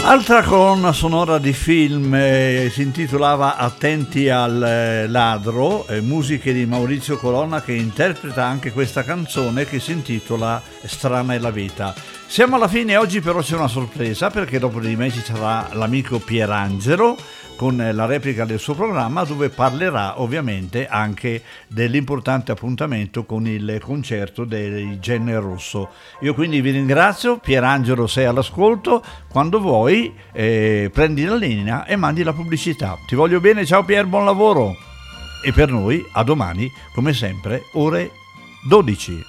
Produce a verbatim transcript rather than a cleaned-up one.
Altra colonna sonora di film eh, si intitolava Attenti al eh, ladro, eh, musiche di Maurizio Colonna, che interpreta anche questa canzone che si intitola Strana è la vita. Siamo alla fine, oggi però c'è una sorpresa, perché dopo di me ci sarà l'amico Pierangelo con la replica del suo programma, dove parlerà ovviamente anche dell'importante appuntamento con il concerto dei Genere Rosso. Io quindi vi ringrazio, Pierangelo sei all'ascolto, quando vuoi eh, prendi la linea e mandi la pubblicità. Ti voglio bene, ciao Pier, buon lavoro! E per noi a domani, come sempre, ore dodici.